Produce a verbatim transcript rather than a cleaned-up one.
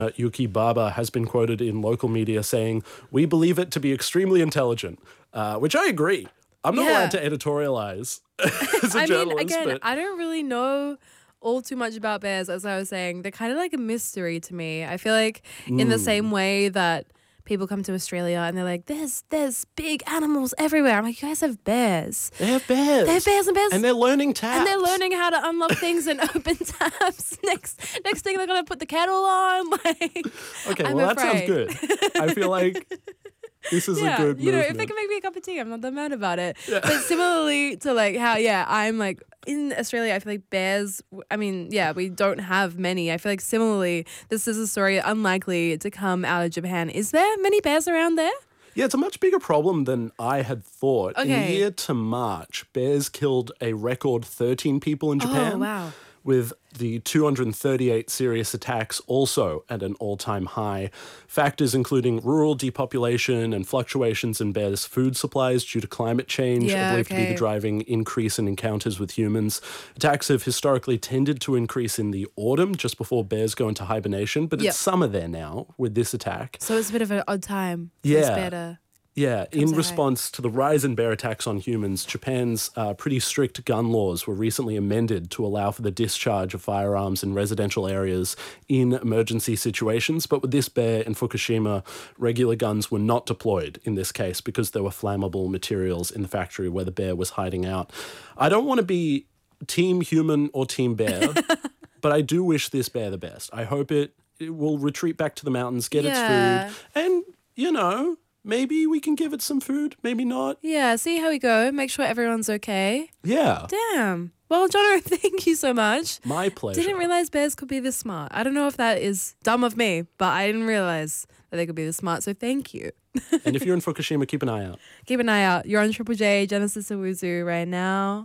Uh, Yuki Baba has been quoted in local media saying, "We believe it to be extremely intelligent," uh, which I agree. I'm not Yeah. allowed to editorialize as a I mean, journalist, again, but I don't really know all too much about bears, as I was saying. They're kind of like a mystery to me. I feel like in the same way that people come to Australia and they're like, there's there's big animals everywhere. I'm like, you guys have bears. they have bears. They have bears and bears. And they're learning taps. And they're learning how to unlock things and open tabs. Next next thing they're gonna put the kettle on. Like, Okay, I'm well, that sounds afraid. good. I feel like this is Yeah, a good you know, if movement. they can make me a cup of tea, I'm not that mad about it. But similarly to like how, yeah, I'm like in Australia, I feel like bears, I mean, yeah, we don't have many. I feel like similarly, this is a story unlikely to come out of Japan. Is there many bears around there? Yeah, it's a much bigger problem than I had thought. In Okay. year to March, bears killed a record thirteen people in Japan. Oh, wow. With the two hundred thirty-eight serious attacks also at an all-time high. Factors including rural depopulation and fluctuations in bears' food supplies due to climate change Yeah, are believed to be okay. the driving increase in encounters with humans. Attacks have historically tended to increase in the autumn, just before bears go into hibernation, but Yep. it's summer there now with this attack. So it's a bit of an odd time. for Yeah. this bear to- Yeah, in Comes out. response to the rise in bear attacks on humans, Japan's uh, pretty strict gun laws were recently amended to allow for the discharge of firearms in residential areas in emergency situations. But with this bear in Fukushima, regular guns were not deployed in this case because there were flammable materials in the factory where the bear was hiding out. I don't want to be team human or team bear, but I do wish this bear the best. I hope it, it will retreat back to the mountains, get Yeah. its food, and, you know... maybe we can give it some food, maybe not. Yeah, see how we go. Make sure everyone's okay. Yeah, Damn. Well, Jono, thank you so much. my pleasure. Didn't realize bears could be this smart. I don't know if that is dumb of me, but I didn't realize that they could be this smart. So thank you. And if you're in Fukushima, keep an eye out. Keep an eye out. You're on Triple J, Genesis Owuzu right now.